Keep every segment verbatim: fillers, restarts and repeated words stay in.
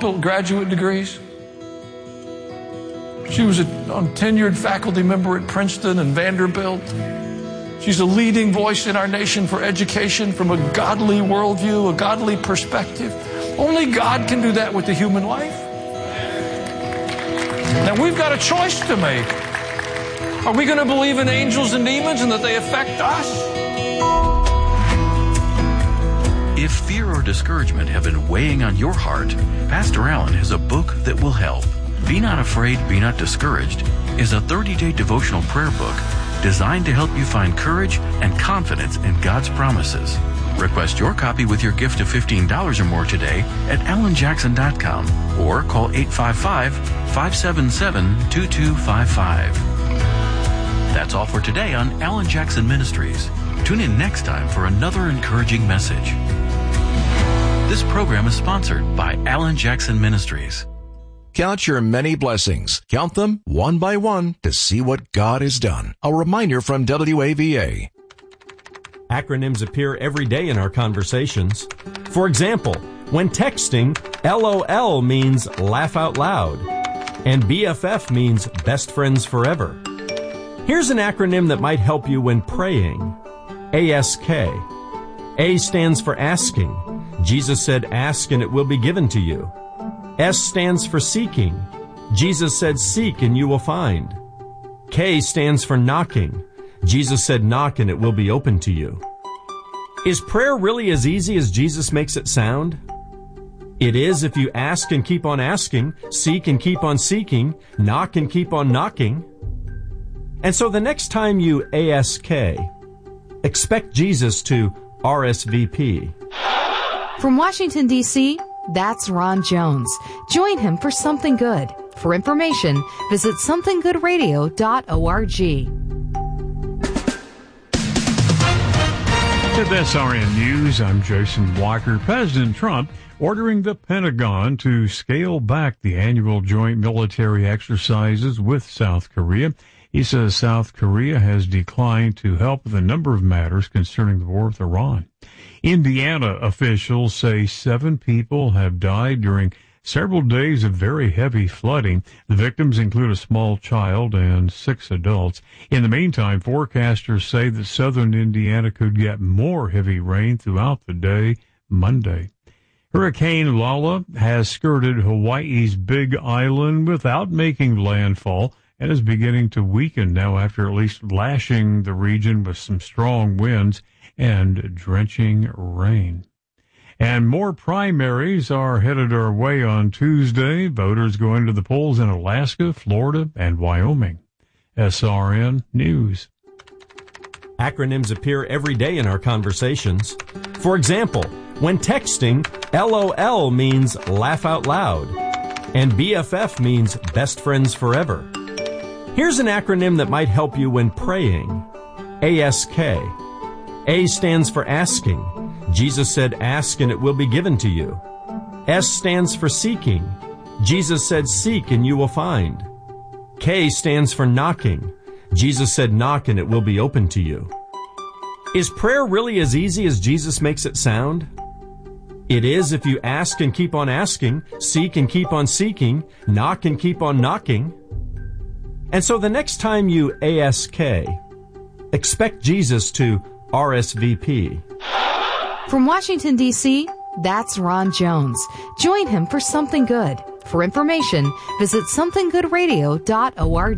multiple graduate degrees. She was a tenured faculty member at Princeton and Vanderbilt. She's a leading voice in our nation for education from a godly worldview, a godly perspective. Only God can do that with the human life. Now we've got a choice to make. Are we going to believe in angels and demons and that they affect us? If fear or discouragement have been weighing on your heart, Pastor Allen has a book that will help. Be Not Afraid, Be Not Discouraged is a thirty-day devotional prayer book designed to help you find courage and confidence in God's promises. Request your copy with your gift of fifteen dollars or more today at alan jackson dot com or call eight five five, five seven seven, two two five five. That's all for today on Alan Jackson Ministries. Tune in next time for another encouraging message. This program is sponsored by Alan Jackson Ministries. Count your many blessings. Count them one by one to see what God has done. A reminder from W A V A. Acronyms appear every day in our conversations. For example, when texting, L O L means laugh out loud, and B F F means best friends forever. Here's an acronym that might help you when praying. A S K. A stands for asking. Jesus said, ask and it will be given to you. S stands for seeking. Jesus said, seek and you will find. K stands for knocking. Jesus said, knock and it will be open to you. Is prayer really as easy as Jesus makes it sound? It is if you ask and keep on asking, seek and keep on seeking, knock and keep on knocking. And so the next time you A S K, expect Jesus to R S V P. From Washington, D C, that's Ron Jones. Join him for Something Good. For information, visit something good radio dot org. With S R N News, I'm Jason Walker. President Trump ordering the Pentagon to scale back the annual joint military exercises with South Korea. He says South Korea has declined to help with a number of matters concerning the war with Iran. Indiana officials say seven people have died during several days of very heavy flooding. The victims include a small child and six adults. In the meantime, forecasters say that southern Indiana could get more heavy rain throughout the day Monday. Hurricane Lala has skirted Hawaii's Big Island without making landfall and is beginning to weaken now after at least lashing the region with some strong winds and drenching rain. And more primaries are headed our way on Tuesday. Voters going to the polls in Alaska, Florida, and Wyoming. S R N News. Acronyms appear every day in our conversations. For example, when texting, L O L means laugh out loud, and B F F means best friends forever. Here's an acronym that might help you when praying. A S K. A stands for asking. Jesus said, ask and it will be given to you. S stands for seeking. Jesus said, seek and you will find. K stands for knocking. Jesus said, knock and it will be open to you. Is prayer really as easy as Jesus makes it sound? It is if you ask and keep on asking, seek and keep on seeking, knock and keep on knocking. And so the next time you A S K, expect Jesus to R S V P. From Washington, D C, that's Ron Jones. Join him for Something Good. For information, visit something good radio dot org.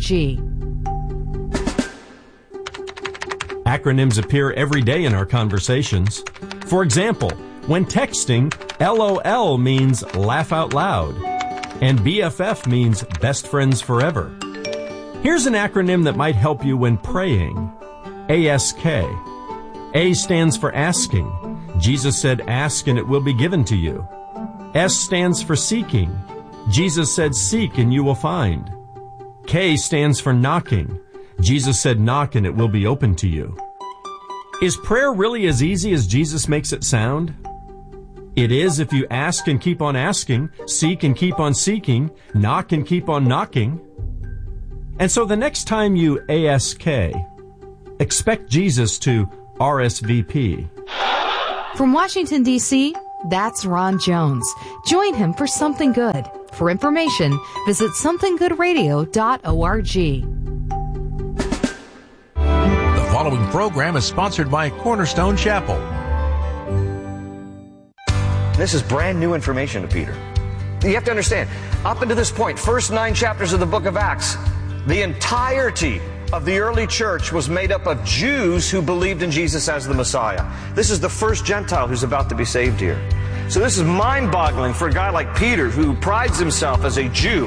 Acronyms appear every day in our conversations. For example, when texting, L O L means laugh out loud, and B F F means best friends forever. Here's an acronym that might help you when praying. A S K. A stands for asking. Jesus said, ask and it will be given to you. S stands for seeking. Jesus said, seek and you will find. K stands for knocking. Jesus said, knock and it will be open to you. Is prayer really as easy as Jesus makes it sound? It is if you ask and keep on asking, seek and keep on seeking, knock and keep on knocking. And so the next time you A S K, expect Jesus to R S V P. From Washington, D C, That's Ron Jones. Join him for Something Good. For information, visit something good radio dot org. The following program is sponsored by Cornerstone Chapel. This is brand new information to Peter. You have to understand, up until this point, first nine chapters of the book of Acts, the entirety of the early church was made up of Jews who believed in Jesus as the Messiah. This is the first Gentile who's about to be saved here. So this is mind-boggling for a guy like Peter, who prides himself as a Jew.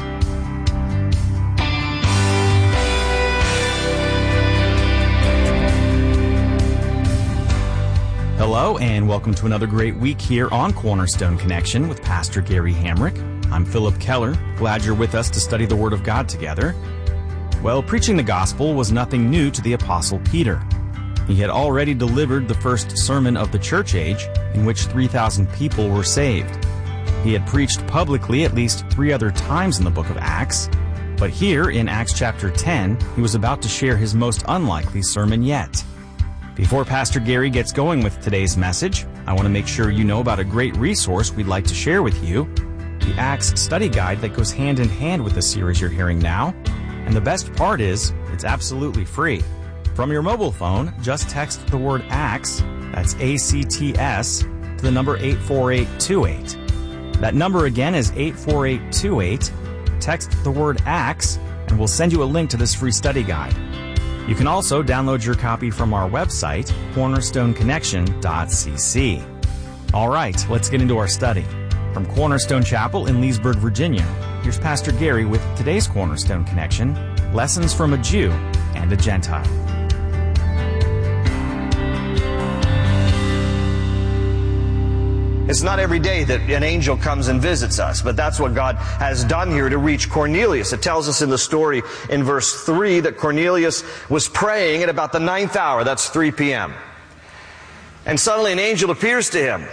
Hello, and welcome to another great week here on Cornerstone Connection with Pastor Gary Hamrick. I'm Philip Keller. Glad you're with us to study the Word of God together. Well, preaching the gospel was nothing new to the Apostle Peter. He had already delivered the first sermon of the church age, in which three thousand people were saved. He had preached publicly at least three other times in the book of Acts, but here in Acts chapter ten, he was about to share his most unlikely sermon yet. Before Pastor Gary gets going with today's message, I want to make sure you know about a great resource we'd like to share with you, the Acts study guide that goes hand in hand with the series you're hearing now. And the best part is, it's absolutely free. From your mobile phone, just text the word ACTS, that's A C T S, to the number eight four eight two eight. That number again is eight four eight two eight. Text the word ACTS, and we'll send you a link to this free study guide. You can also download your copy from our website, cornerstone connection dot c c. All right, let's get into our study. From Cornerstone Chapel in Leesburg, Virginia, here's Pastor Gary with today's Cornerstone Connection, Lessons from a Jew and a Gentile. It's not every day that an angel comes and visits us, but that's what God has done here to reach Cornelius. It tells us in the story in verse three that Cornelius was praying at about the ninth hour, that's three p.m. And suddenly an angel appears to him.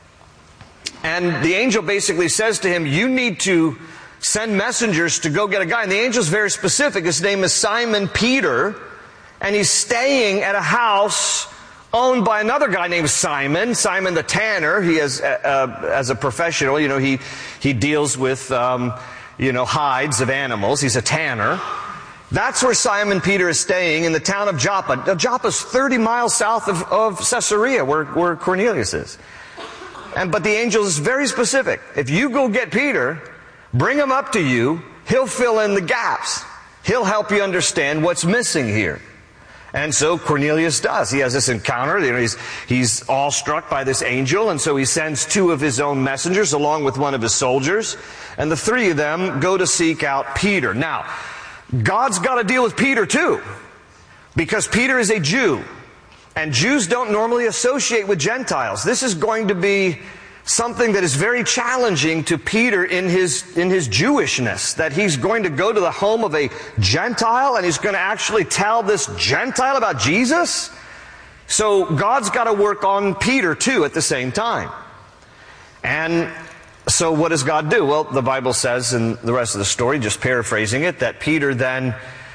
And the angel basically says to him, you need to send messengers to go get a guy. And the angel's very specific. His name is Simon Peter, and he's staying at a house owned by another guy named Simon, Simon the tanner. He is, uh, as a professional, you know, he, he deals with, um, you know, hides of animals. He's a tanner. That's where Simon Peter is staying, in the town of Joppa. Joppa's thirty miles south of, of Caesarea, where, where Cornelius is. And, but the angel is very specific. If you go get Peter, bring him up to you, he'll fill in the gaps. He'll help you understand what's missing here. And so Cornelius does. He has this encounter. You know, he's, he's awestruck by this angel, and so he sends two of his own messengers along with one of his soldiers, and the three of them go to seek out Peter. Now, God's got to deal with Peter too, because Peter is a Jew, and Jews don't normally associate with Gentiles. This is going to be something that is very challenging to Peter in his in his Jewishness, that he's going to go to the home of a Gentile and he's going to actually tell this Gentile about Jesus. So God's got to work on Peter too at the same time. And so what does God do? Well, the Bible says in the rest of the story, just paraphrasing it, that Peter then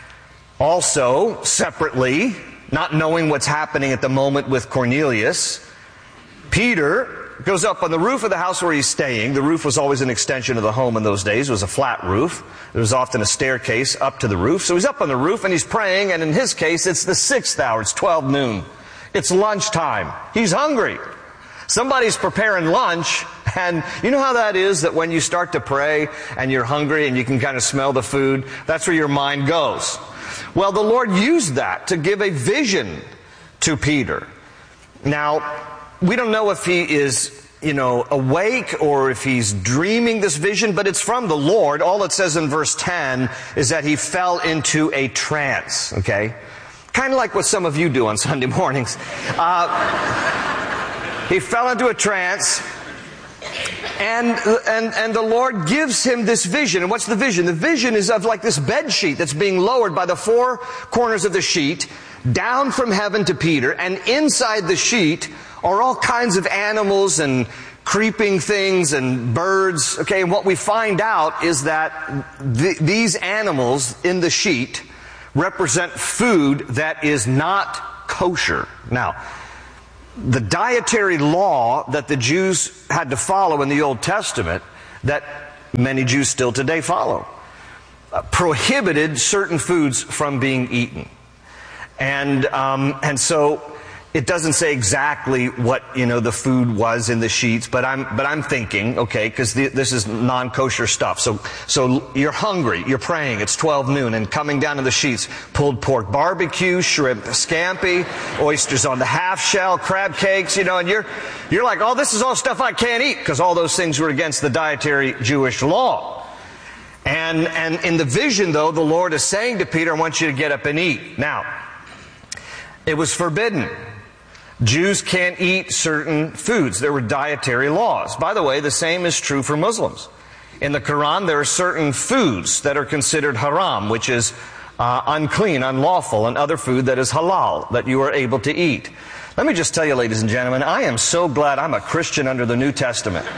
also separately, not knowing what's happening at the moment with Cornelius, Peter goes up on the roof of the house where he's staying. The roof was always an extension of the home in those days. It was a flat roof. There was often a staircase up to the roof. So he's up on the roof and he's praying, and in his case, it's the sixth hour. It's twelve noon. It's lunchtime. He's hungry. Somebody's preparing lunch, and you know how that is, that when you start to pray and you're hungry and you can kind of smell the food, that's where your mind goes. Well, the Lord used that to give a vision to Peter. Now, we don't know if he is, you know, awake or if he's dreaming this vision, but it's from the Lord. All it says in verse ten is that he fell into a trance, okay? Kind of like what some of you do on Sunday mornings. Uh, he fell into a trance, and, and, and the Lord gives him this vision. And what's the vision? The vision is of like this bed sheet that's being lowered by the four corners of the sheet down from heaven to Peter, and inside the sheet are all kinds of animals and creeping things and birds. Okay, and what we find out is that th- these animals in the sheet represent food that is not kosher. Now, the dietary law that the Jews had to follow in the Old Testament, that many Jews still today follow, uh, prohibited certain foods from being eaten. And um, and so it doesn't say exactly what, you know, the food was in the sheets, but I'm but I'm thinking, okay, because this is non-kosher stuff. So so you're hungry, you're praying, it's twelve noon, and coming down to the sheets, pulled pork barbecue, shrimp scampi, oysters on the half shell, crab cakes, you know, and you're you're like, oh, this is all stuff I can't eat, because all those things were against the dietary Jewish law. And and in the vision, though, the Lord is saying to Peter, I want you to get up and eat. Now, it was forbidden. Jews can't eat certain foods. There were dietary laws. By the way, the same is true for Muslims. In the Quran, there are certain foods that are considered haram, which is uh, unclean, unlawful, and other food that is halal, that you are able to eat. Let me just tell you, ladies and gentlemen, I am so glad I'm a Christian under the New Testament.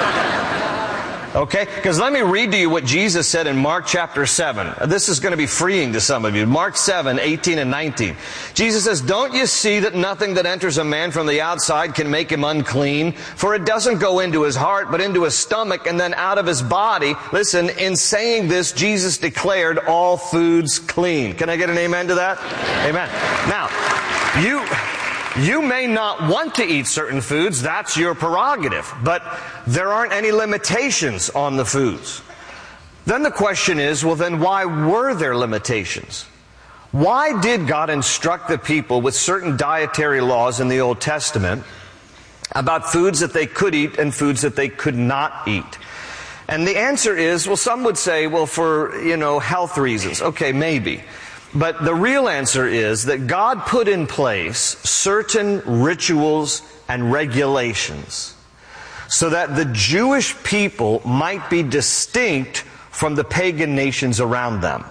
Okay? Because let me read to you what Jesus said in Mark chapter seven. This is going to be freeing to some of you. Mark seven, eighteen and nineteen. Jesus says, don't you see that nothing that enters a man from the outside can make him unclean? For it doesn't go into his heart, but into his stomach and then out of his body. Listen, in saying this, Jesus declared all foods clean. Can I get an amen to that? Amen. Now, you... You may not want to eat certain foods, that's your prerogative, but there aren't any limitations on the foods. Then the question is, well then why were there limitations? Why did God instruct the people with certain dietary laws in the Old Testament about foods that they could eat and foods that they could not eat? And the answer is, well, some would say, well, for, you know, health reasons. Okay, maybe. But the real answer is that God put in place certain rituals and regulations so that the Jewish people might be distinct from the pagan nations around them.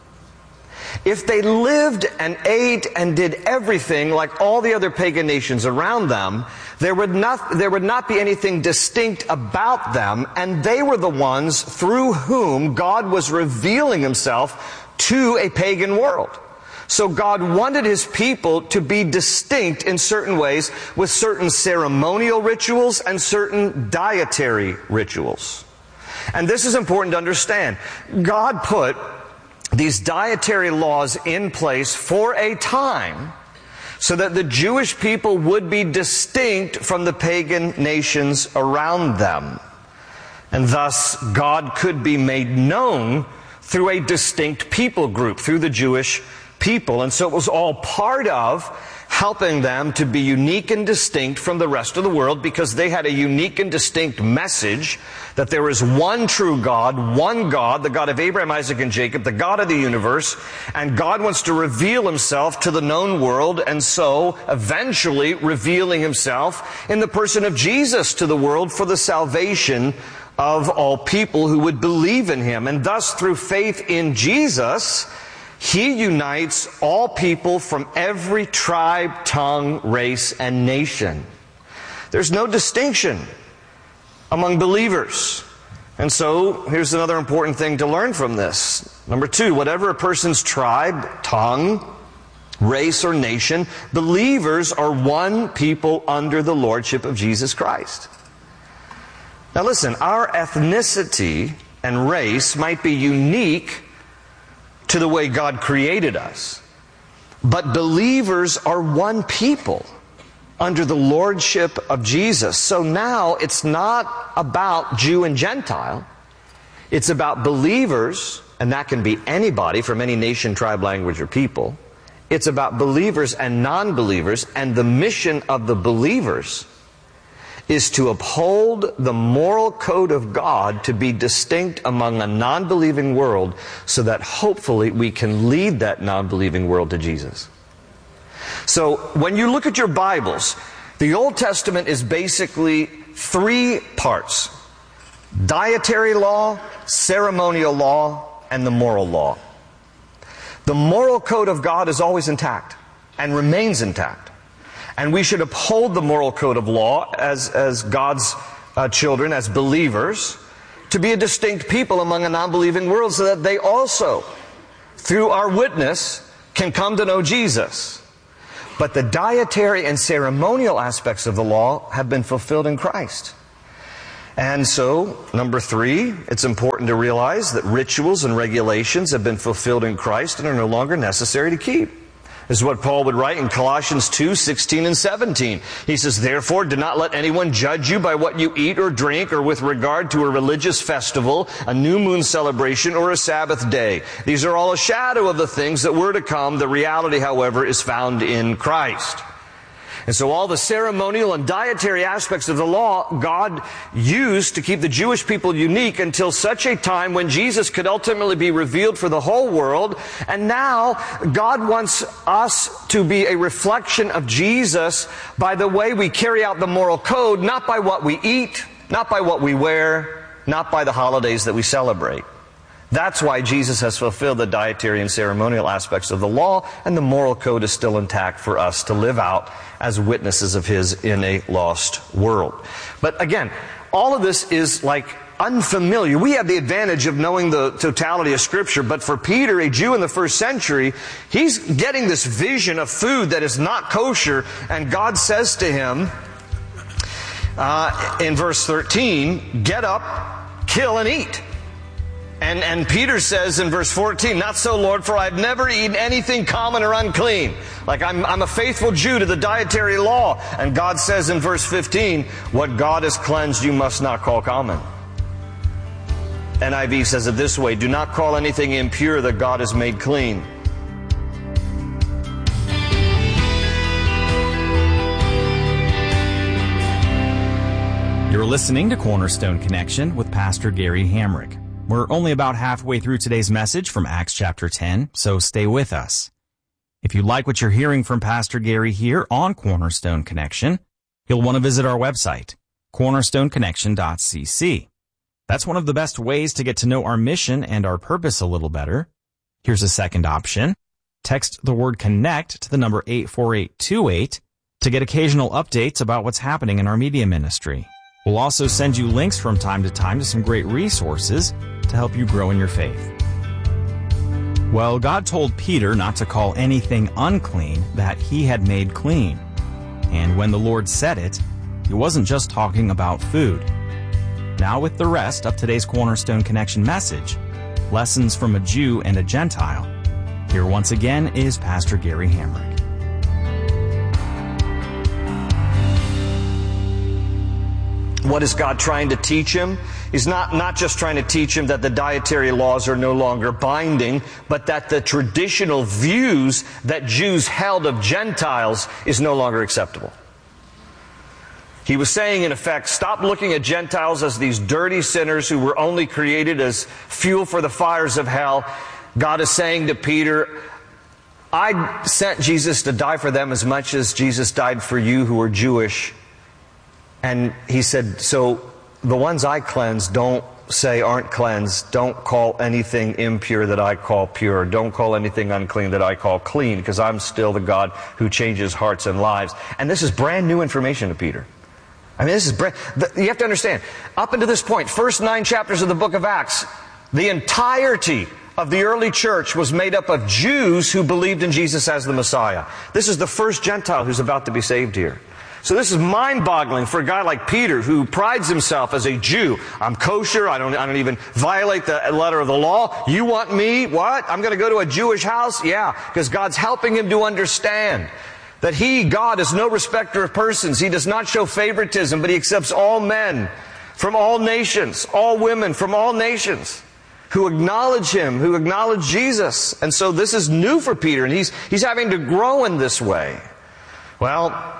If they lived and ate and did everything like all the other pagan nations around them, there would not, there would not be anything distinct about them, and they were the ones through whom God was revealing Himself to a pagan world. So God wanted His people to be distinct in certain ways with certain ceremonial rituals and certain dietary rituals. And this is important to understand. God put these dietary laws in place for a time so that the Jewish people would be distinct from the pagan nations around them. And thus, God could be made known through a distinct people group, through the Jewish people. And so it was all part of helping them to be unique and distinct from the rest of the world, because they had a unique and distinct message that there is one true God, one God, the God of Abraham, Isaac, and Jacob, the God of the universe, and God wants to reveal Himself to the known world, and so eventually revealing Himself in the person of Jesus to the world for the salvation of all people who would believe in Him. And thus, through faith in Jesus, He unites all people from every tribe, tongue, race, and nation. There's no distinction among believers. And so, here's another important thing to learn from this. Number two, whatever a person's tribe, tongue, race, or nation, believers are one people under the lordship of Jesus Christ. Now listen, our ethnicity and race might be unique to the way God created us, but believers are one people under the lordship of Jesus. So now it's not about Jew and Gentile. It's about believers, and that can be anybody from any nation, tribe, language, or people. It's about believers and non-believers, and the mission of the believers is to uphold the moral code of God to be distinct among a non-believing world, so that hopefully we can lead that non-believing world to Jesus. So when you look at your Bibles, the Old Testament is basically three parts: dietary law, ceremonial law, and the moral law. The moral code of God is always intact and remains intact. And we should uphold the moral code of law as, as God's uh, children, as believers, to be a distinct people among a non-believing world, so that they also, through our witness, can come to know Jesus. But the dietary and ceremonial aspects of the law have been fulfilled in Christ. And so, number three, it's important to realize that rituals and regulations have been fulfilled in Christ and are no longer necessary to keep. This is what Paul would write in Colossians two, sixteen and seventeen. He says, "Therefore, do not let anyone judge you by what you eat or drink, or with regard to a religious festival, a new moon celebration, or a Sabbath day. These are all a shadow of the things that were to come. The reality, however, is found in Christ." And so all the ceremonial and dietary aspects of the law, God used to keep the Jewish people unique until such a time when Jesus could ultimately be revealed for the whole world. And now God wants us to be a reflection of Jesus by the way we carry out the moral code, not by what we eat, not by what we wear, not by the holidays that we celebrate. That's why Jesus has fulfilled the dietary and ceremonial aspects of the law, and the moral code is still intact for us to live out as witnesses of His in a lost world. But again, all of this is like unfamiliar. We have the advantage of knowing the totality of Scripture, but for Peter, a Jew in the first century, he's getting this vision of food that is not kosher, and God says to him uh, in verse thirteen, "Get up, kill and eat." And, and Peter says in verse fourteen, "Not so, Lord, for I've never eaten anything common or unclean." Like I'm, I'm a faithful Jew to the dietary law. And God says in verse fifteen, "What God has cleansed you must not call common." N I V says it this way, "Do not call anything impure that God has made clean." You're listening to Cornerstone Connection with Pastor Gary Hamrick. We're only about halfway through today's message from Acts chapter ten, so stay with us. If you like what you're hearing from Pastor Gary here on Cornerstone Connection, you'll want to visit our website, cornerstone connection dot c c. That's one of the best ways to get to know our mission and our purpose a little better. Here's a second option. Text the word CONNECT to the number eight four eight two eight to get occasional updates about what's happening in our media ministry. We'll also send you links from time to time to some great resources to help you grow in your faith. Well, God told Peter not to call anything unclean that He had made clean. And when the Lord said it, He wasn't just talking about food. Now with the rest of today's Cornerstone Connection message, Lessons from a Jew and a Gentile, here once again is Pastor Gary Hamrick. What is God trying to teach him? He's not, not just trying to teach him that the dietary laws are no longer binding, but that the traditional views that Jews held of Gentiles is no longer acceptable. He was saying, in effect, stop looking at Gentiles as these dirty sinners who were only created as fuel for the fires of hell. God is saying to Peter, I sent Jesus to die for them as much as Jesus died for you who are Jewish. And He said, so the ones I cleanse, don't say aren't cleansed. Don't call anything impure that I call pure. Don't call anything unclean that I call clean, because I'm still the God who changes hearts and lives. And this is brand new information to Peter. I mean, this is brand, you have to understand, up until this point, first nine chapters of the book of Acts, the entirety of the early church was made up of Jews who believed in Jesus as the Messiah. This is the first Gentile who's about to be saved here. So this is mind-boggling for a guy like Peter, who prides himself as a Jew. I'm kosher. I don't, I don't even violate the letter of the law. You want me? What? I'm going to go to a Jewish house? Yeah, because God's helping him to understand that He, God, is no respecter of persons. He does not show favoritism, but He accepts all men from all nations, all women from all nations who acknowledge Him, who acknowledge Jesus. And so this is new for Peter, and he's, he's having to grow in this way. Well,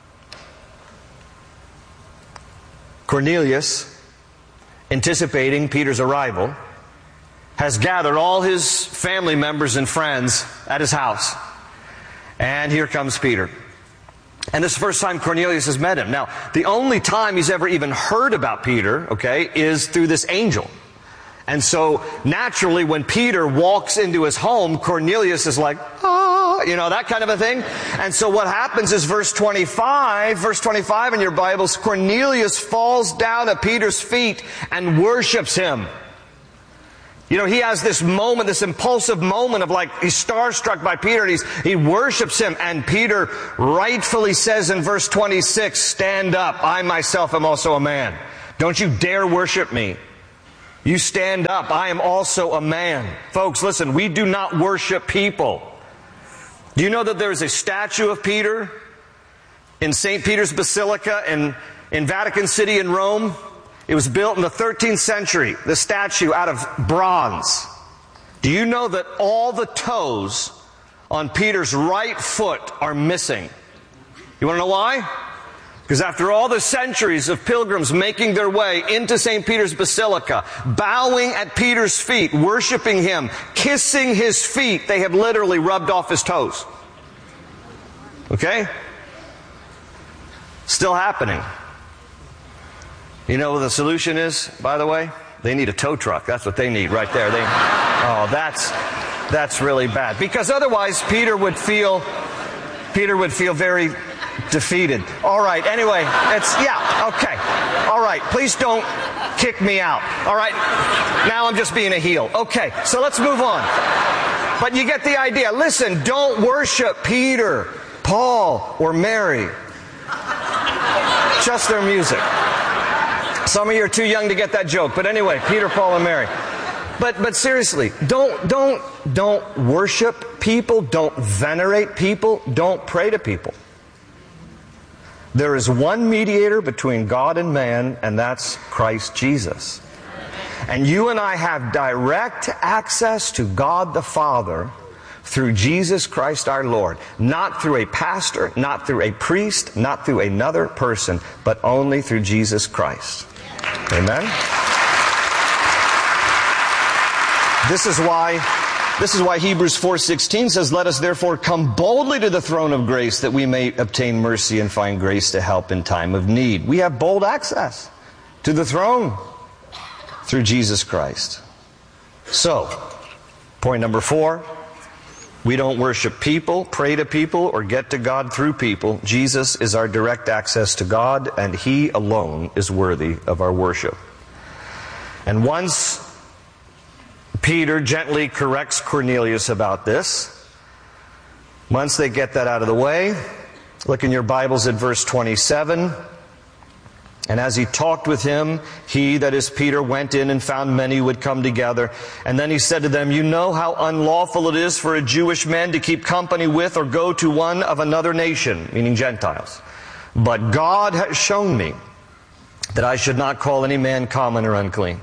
Cornelius, anticipating Peter's arrival, has gathered all his family members and friends at his house. And here comes Peter. And this is the first time Cornelius has met him. Now, the only time he's ever even heard about Peter, okay, is through this angel. And so, naturally, when Peter walks into his home, Cornelius is like, ah, you know, that kind of a thing. And so what happens is verse twenty-five, verse twenty-five in your Bibles, Cornelius falls down at Peter's feet and worships him. You know, he has this moment, this impulsive moment of like, he's starstruck by Peter, and he's, he worships him, and Peter rightfully says in verse twenty-six, stand up, I myself am also a man. Don't you dare worship me. You stand up, I am also a man. Folks, listen, we do not worship people. Do you know that there is a statue of Peter in Saint Peter's Basilica in, in Vatican City in Rome? It was built in the thirteenth century, the statue out of bronze. Do you know that all the toes on Peter's right foot are missing? You want to know why? Because after all the centuries of pilgrims making their way into Saint Peter's Basilica, bowing at Peter's feet, worshiping him, kissing his feet, they have literally rubbed off his toes. Okay? Still happening. You know what the solution is, by the way? They need a tow truck. That's what they need right there. They, oh, that's that's really bad. Because otherwise, Peter would feel Peter would feel very defeated. All right. Anyway, it's yeah. Okay. All right. Please don't kick me out. All right. Now I'm just being a heel. Okay. So let's move on. But you get the idea. Listen, don't worship Peter, Paul, or Mary. Just their music. Some of you are too young to get that joke, but anyway, Peter, Paul, and Mary. But but seriously, don't don't don't worship people, don't venerate people, don't pray to people. There is one mediator between God and man, and that's Christ Jesus. And you and I have direct access to God the Father through Jesus Christ our Lord. Not through a pastor, not through a priest, not through another person, but only through Jesus Christ. Amen? This is why this is why Hebrews four sixteen says, let us therefore come boldly to the throne of grace that we may obtain mercy and find grace to help in time of need. We have bold access to the throne through Jesus Christ. So, point number four, we don't worship people, pray to people, or get to God through people. Jesus is our direct access to God, and He alone is worthy of our worship. And once Peter gently corrects Cornelius about this, once they get that out of the way, look in your Bibles at verse twenty-seven. And as he talked with him, he, that is Peter, went in and found many who had come together. And then he said to them, you know how unlawful it is for a Jewish man to keep company with or go to one of another nation, meaning Gentiles. But God has shown me that I should not call any man common or unclean.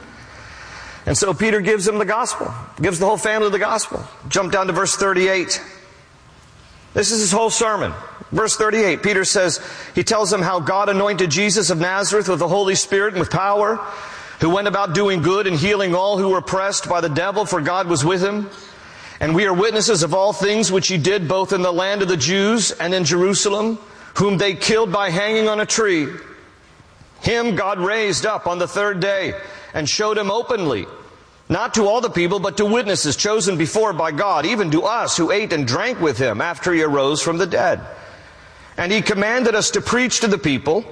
And so Peter gives them the gospel, gives the whole family the gospel. Jump down to verse thirty-eight. This is his whole sermon. Verse thirty-eight, Peter says, he tells them how God anointed Jesus of Nazareth with the Holy Spirit and with power, who went about doing good and healing all who were oppressed by the devil, for God was with him. And we are witnesses of all things which he did both in the land of the Jews and in Jerusalem, whom they killed by hanging on a tree. Him God raised up on the third day and showed him openly, not to all the people, but to witnesses chosen before by God, even to us who ate and drank with him after he arose from the dead. And he commanded us to preach to the people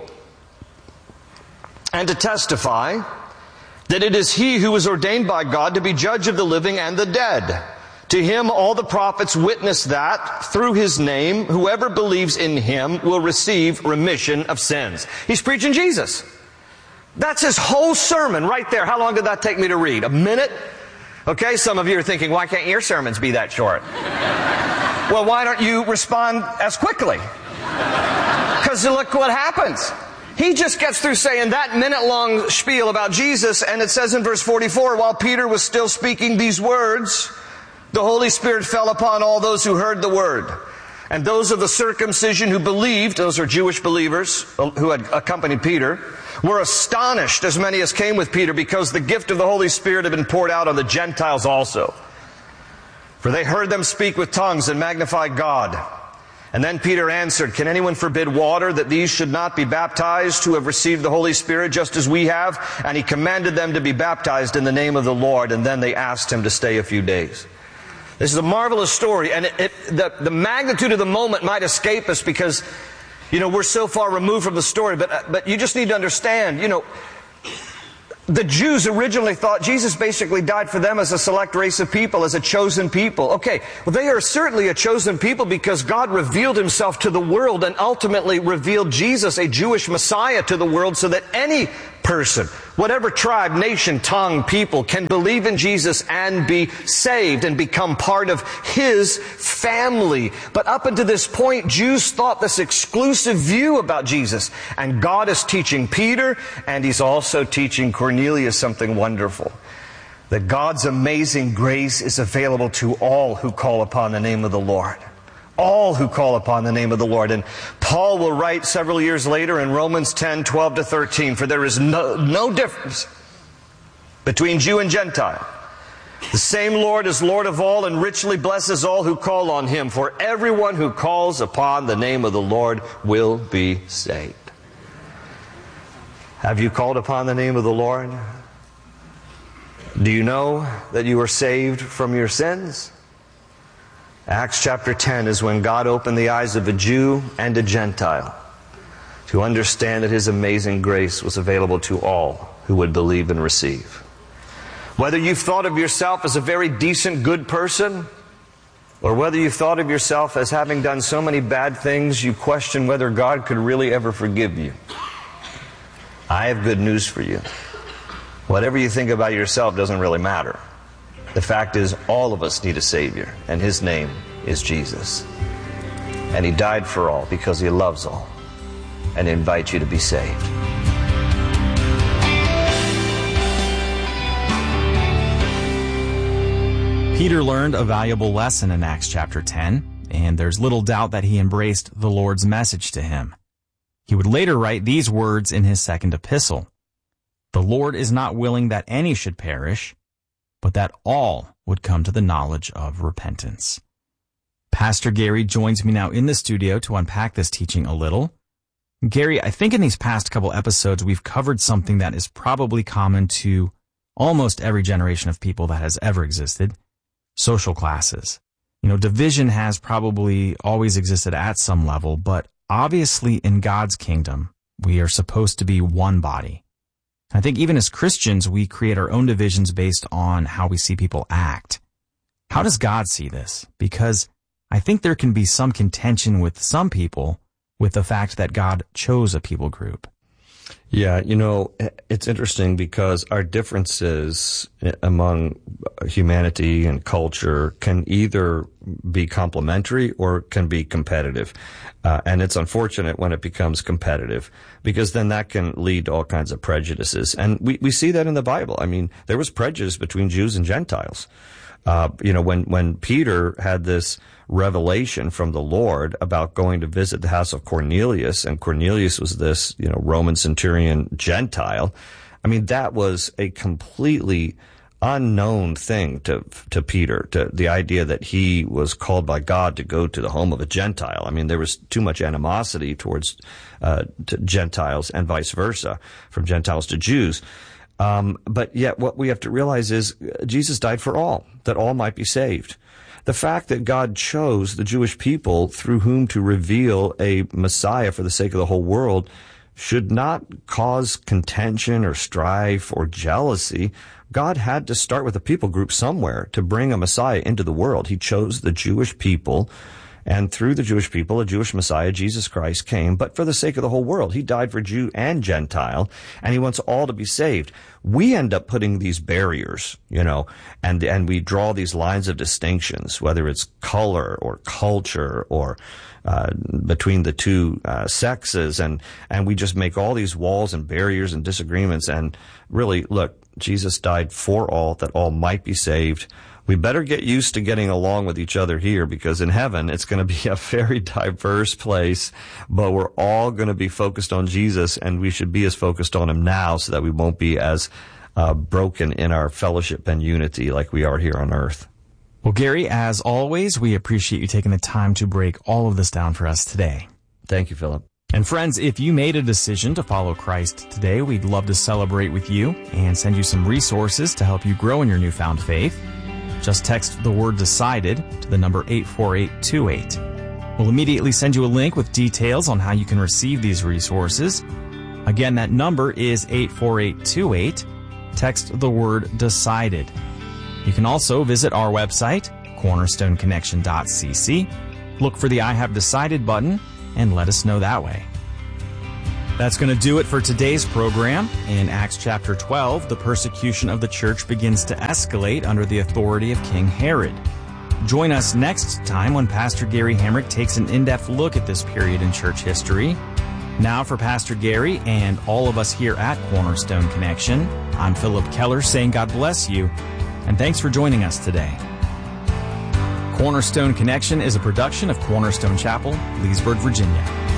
and to testify that it is he who was ordained by God to be judge of the living and the dead. To him all the prophets witness that through his name whoever believes in him will receive remission of sins. He's preaching Jesus. That's his whole sermon right there. How long did that take me to read? A minute? Okay, some of you are thinking, why can't your sermons be that short? Well, why don't you respond as quickly? Because look what happens. He just gets through saying that minute-long spiel about Jesus, and it says in verse forty-four, while Peter was still speaking these words, the Holy Spirit fell upon all those who heard the word. And those of the circumcision who believed, those are Jewish believers who had accompanied Peter, were astonished, as many as came with Peter, because the gift of the Holy Spirit had been poured out on the Gentiles also. For they heard them speak with tongues and magnify God. And then Peter answered, can anyone forbid water that these should not be baptized who have received the Holy Spirit just as we have? And he commanded them to be baptized in the name of the Lord. And then they asked him to stay a few days. This is a marvelous story. And it, it, the, the magnitude of the moment might escape us because, you know, we're so far removed from the story. But, but you just need to understand, you know, The Jews originally thought Jesus basically died for them as a select race of people, as a chosen people. Okay, well, they are certainly a chosen people because God revealed himself to the world and ultimately revealed Jesus, a Jewish Messiah, to the world so that any person, whatever tribe, nation, tongue, people, can believe in Jesus and be saved and become part of his family. But up until this point, Jews thought this exclusive view about Jesus. And God is teaching Peter, and he's also teaching Cornelius something wonderful. That God's amazing grace is available to all who call upon the name of the Lord. All who call upon the name of the Lord. And Paul will write several years later in Romans ten, twelve to thirteen, for there is no, no difference between Jew and Gentile. The same Lord is Lord of all and richly blesses all who call on him. For everyone who calls upon the name of the Lord will be saved. Have you called upon the name of the Lord? Do you know that you are saved from your sins? Acts chapter ten is when God opened the eyes of a Jew and a Gentile to understand that his amazing grace was available to all who would believe and receive. Whether you've thought of yourself as a very decent, good person, or whether you've thought of yourself as having done so many bad things you question whether God could really ever forgive you, I have good news for you. Whatever you think about yourself doesn't really matter. The fact is, all of us need a Savior, and his name is Jesus. And he died for all because he loves all, and invites you to be saved. Peter learned a valuable lesson in Acts chapter ten, and there's little doubt that he embraced the Lord's message to him. He would later write these words in his second epistle: "The Lord is not willing that any should perish, but that all would come to the knowledge of repentance." Pastor Gary joins me now in the studio to unpack this teaching a little. Gary, I think in these past couple episodes we've covered something that is probably common to almost every generation of people that has ever existed: social classes. You know, division has probably always existed at some level, but obviously in God's kingdom, we are supposed to be one body. I think even as Christians, we create our own divisions based on how we see people act. How does God see this? Because I think there can be some contention with some people with the fact that God chose a people group. Yeah, you know, it's interesting because our differences among humanity and culture can either be complementary or can be competitive. Uh, and it's unfortunate when it becomes competitive because then that can lead to all kinds of prejudices. And we, we see that in the Bible. I mean, there was prejudice between Jews and Gentiles. Uh, you know, when, when Peter had this revelation from the Lord about going to visit the house of Cornelius, and Cornelius was this, you know, Roman centurion Gentile, I mean, that was a completely unknown thing to to Peter, to the idea that he was called by God to go to the home of a Gentile. I mean, there was too much animosity towards uh, to Gentiles and vice versa, from Gentiles to Jews. Um, but yet what we have to realize is Jesus died for all, that all might be saved. The fact that God chose the Jewish people through whom to reveal a Messiah for the sake of the whole world should not cause contention or strife or jealousy. God had to start with a people group somewhere to bring a Messiah into the world. He chose the Jewish people, and through the Jewish people, a Jewish Messiah, Jesus Christ, came. But for the sake of the whole world, he died for Jew and Gentile, and he wants all to be saved. We end up putting these barriers, you know, and and we draw these lines of distinctions, whether it's color or culture or uh, between the two uh, sexes, and and we just make all these walls and barriers and disagreements. And really, look, Jesus died for all, that all might be saved. We better get used to getting along with each other here, because in heaven it's going to be a very diverse place, but we're all going to be focused on Jesus, and we should be as focused on him now so that we won't be as uh, broken in our fellowship and unity like we are here on earth. Well, Gary, as always, we appreciate you taking the time to break all of this down for us today. Thank you, Philip. And friends, if you made a decision to follow Christ today, we'd love to celebrate with you and send you some resources to help you grow in your newfound faith. Just text the word DECIDED to the number eight four eight two eight. We'll immediately send you a link with details on how you can receive these resources. Again, that number is eight four eight two eight, text the word decided. You can also visit our website, cornerstone connection dot c c. Look for the I Have Decided button and let us know that way. That's going to do it for today's program. In Acts chapter twelve, the persecution of the church begins to escalate under the authority of King Herod. Join us next time when Pastor Gary Hamrick takes an in-depth look at this period in church history. Now for Pastor Gary and all of us here at Cornerstone Connection, I'm Philip Keller saying God bless you, and thanks for joining us today. Cornerstone Connection is a production of Cornerstone Chapel, Leesburg, Virginia.